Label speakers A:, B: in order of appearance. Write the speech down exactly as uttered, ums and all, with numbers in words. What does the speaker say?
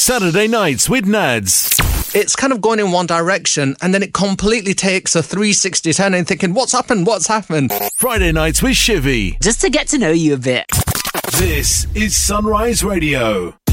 A: Saturday Nights with Nads.
B: It's kind of going in one direction and then it completely takes a three sixty turn and thinking, what's happened? What's happened?
A: Friday Nights with Shivy.
C: Just to get to know you a bit.
A: This is Sunrise Radio.